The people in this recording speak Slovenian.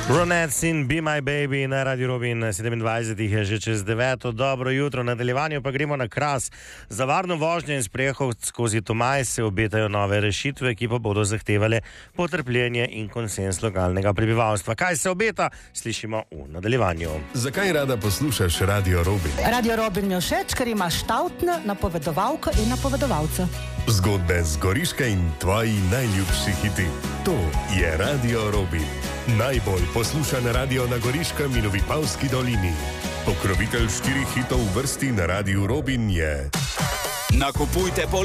Ronettes in Be My Baby na Radio Robin 27 je že čez 9. Dobro jutro, na nadaljevanju pa gremo na Kras. Za varno vožnjo in sprehod skozi Tomaj se obetajo nove rešitve, ki pa bodo zahtevale potrpljenje in konsens lokalnega prebivalstva. Kaj se obeta, slišimo v nadaljevanju. Zakaj rada poslušaš Radio Robin? Radio Robin mi je všeč, ker ima štavtne napovedovalke in napovedovalce. Zgodbe z Goriške in tvoji najljubši hiti. To je Radio Robin. Najbolj poslušan radio na Goriškem in v Vipavski dolini. Pokrovitelj 4 hitov v vrsti na Radiu Robin je... Nakupujte